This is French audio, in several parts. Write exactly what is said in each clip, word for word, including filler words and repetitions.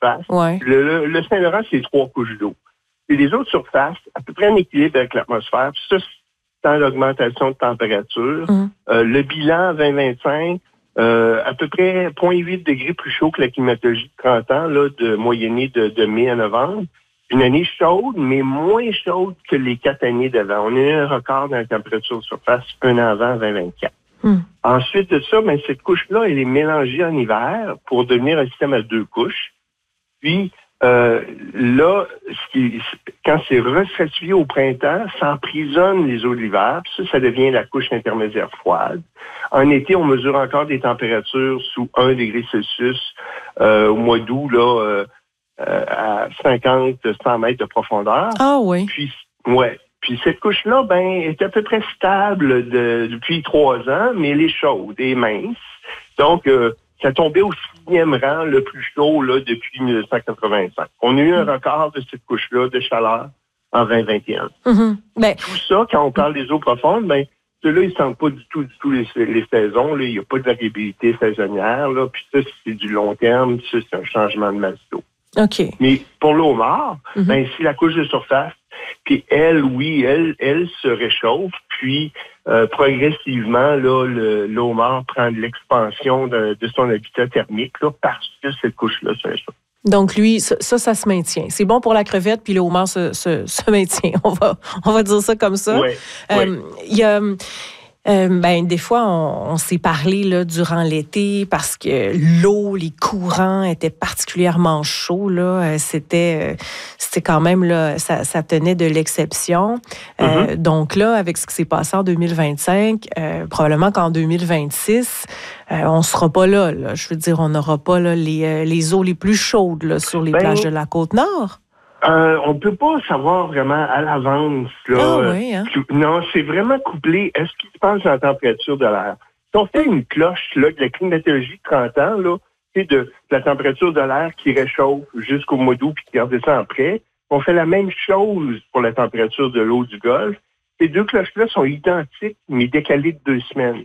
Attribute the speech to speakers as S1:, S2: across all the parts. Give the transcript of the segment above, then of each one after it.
S1: surface.
S2: Ouais.
S1: Le, le, le Saint-Laurent, c'est trois couches d'eau. Et les autres surfaces, à peu près en équilibre avec l'atmosphère. Puis ça, c'est dans l'augmentation de température. Mm. Euh, le bilan vingt vingt-cinq, euh, à peu près zéro virgule huit degrés plus chaud que la climatologie de trente ans, là, de moyennée de, de mai à novembre. Une année chaude, mais moins chaude que les quatre années d'avant. On a eu un record dans la température de surface un an avant, vingt vingt-quatre. Mm. Ensuite de ça, ben, cette couche-là, elle est mélangée en hiver pour devenir un système à deux couches. Puis, euh, là, ce qui, quand c'est restratifié au printemps, ça emprisonne les eaux de l'hiver. Puis ça, ça devient la couche intermédiaire froide. En été, on mesure encore des températures sous un degré Celsius euh, au mois d'août, là, euh, euh, à cinquante à cent mètres de profondeur.
S2: Ah oui.
S1: Puis, ouais. Puis cette couche-là, ben, est à peu près stable de, depuis trois ans, mais elle est chaude et mince. Donc, euh, ça tombait au sixième rang le plus chaud là, depuis dix-neuf cent quatre-vingt-cinq. On a eu un record de cette couche-là de chaleur en vingt vingt et un. Mm-hmm. Ben... Tout ça, quand on parle des eaux profondes, ben, ceux-là, ils ne sentent pas du tout, du tout les, les saisons. Là. Il n'y a pas de variabilité saisonnière. Là. Puis ça, c'est du long terme. Ça, c'est un changement de masse d'eau.
S2: OK.
S1: Mais pour le homard, mm-hmm. ben, c'est la couche de surface. Puis elle, oui, elle, elle se réchauffe. Puis euh, progressivement, là, le, le homard prend de l'expansion de, de son habitat thermique là, parce que cette couche-là se réchauffe.
S2: Donc lui, ça, ça, ça se maintient. C'est bon pour la crevette, puis le homard se, se, se maintient. On va, on va dire ça comme ça.
S1: Oui.
S2: Euh,
S1: oui.
S2: Il y a... Euh, ben, des fois, on, on s'est parlé là, durant l'été parce que l'eau, les courants étaient particulièrement chauds. Là. C'était, c'était quand même, là, ça, ça tenait de l'exception. Euh, mm-hmm. Donc là, avec ce qui s'est passé en deux mille vingt-cinq, euh, probablement qu'en deux mille vingt-six, euh, on ne sera pas là, là. Je veux dire, on n'aura pas là, les, euh, les eaux les plus chaudes là, sur les ben... plages de la Côte-Nord.
S1: Euh, on ne peut pas savoir vraiment à l'avance. Là.
S2: Ah oui, hein?
S1: Non, c'est vraiment couplé à ce qui se passe dans la température de l'air. Si on fait une cloche là, de la climatologie de trente ans, là, de, de la température de l'air qui réchauffe jusqu'au mois d'août puis qui redescend après, on fait la même chose pour la température de l'eau du Golfe. Ces deux cloches-là sont identiques, mais décalées de deux semaines.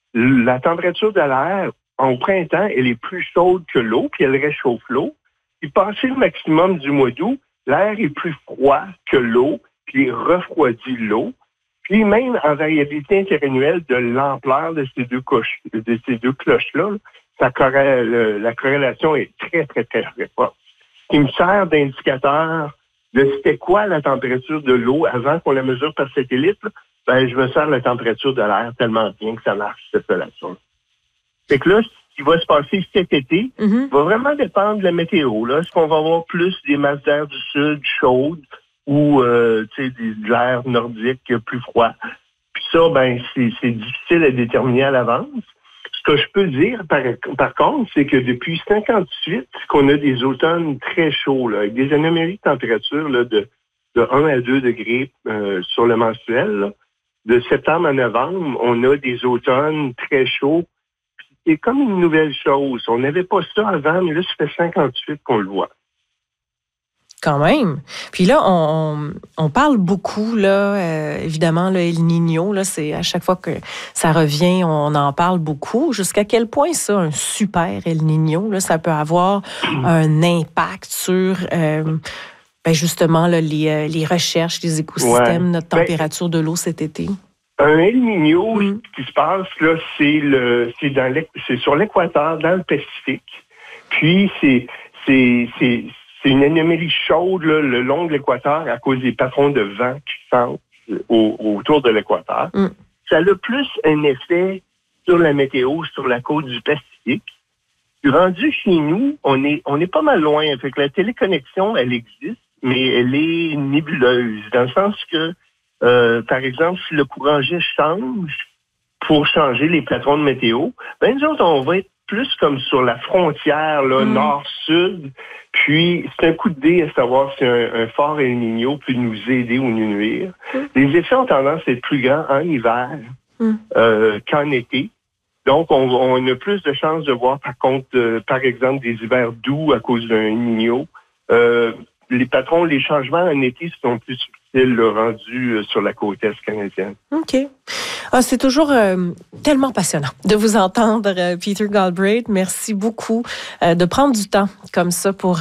S1: La température de l'air, au printemps, elle est plus chaude que l'eau, puis elle réchauffe l'eau. Puis passé le maximum du mois d'août, l'air est plus froid que l'eau, puis il refroidit l'eau. Puis même en variabilité interannuelle de l'ampleur de ces deux couches, de ces deux cloches-là, ça corrèle, la corrélation est très, très, très, très forte. Ce qui me sert d'indicateur de c'était quoi la température de l'eau avant qu'on la mesure par satellite, là, ben je me sers la température de l'air tellement bien que ça marche, cette relation-là. Fait que là, ce qui va se passer cet été mm-hmm. va vraiment dépendre de la météo. Là. Est-ce qu'on va avoir plus des masses d'air du sud chaudes ou euh, de l'air nordique plus froid? Puis ça, ben c'est, c'est difficile à déterminer à l'avance. Ce que je peux dire, par, par contre, c'est que depuis cinquante-huit, qu'on a des automnes très chauds, là, avec des anomalies de température là, de, de un à deux degrés euh, sur le mensuel. Là. De septembre à novembre, on a des automnes très chauds. C'est comme une nouvelle chose. On n'avait pas ça avant, mais là, ça fait cinquante-huit qu'on le voit.
S2: Quand même. Puis là, on, on parle beaucoup, là, euh, évidemment, le El Niño, là, c'est à chaque fois que ça revient, on en parle beaucoup. Jusqu'à quel point ça, un super El Niño, là, ça peut avoir un impact sur, euh, ben justement, là, les, les recherches, les écosystèmes, ouais. notre température ben, de l'eau cet été?
S1: Un El Niño, mm. ce qui se passe, là, c'est le, c'est dans c'est sur l'équateur, dans le Pacifique. Puis, c'est, c'est, c'est, c'est une anomalie chaude, là, le long de l'équateur à cause des patrons de vent qui sentent au, autour de l'équateur. Mm. Ça a plus un effet sur la météo, sur la côte du Pacifique. Puis, rendu chez nous, on est, on est pas mal loin. Fait que la téléconnexion, elle existe, mais elle est nébuleuse, dans le sens que Euh, par exemple, si le courant G change pour changer les patrons de météo, ben nous autres, on va être plus comme sur la frontière là, mmh. nord-sud. Puis, c'est un coup de dé à savoir si un, un fort El Niño peut nous aider ou nous nuire. Mmh. Les effets ont tendance à être plus grands en hiver mmh. euh, qu'en été. Donc, on, on a plus de chances de voir, par contre, euh, par exemple, des hivers doux à cause d'un El Niño. Euh, les patrons, les changements en été sont plus subtils, là, rendus euh, sur la côte est canadienne.
S2: OK. Ah, c'est toujours euh, tellement passionnant de vous entendre, euh, Peter Galbraith. Merci beaucoup euh, de prendre du temps comme ça pour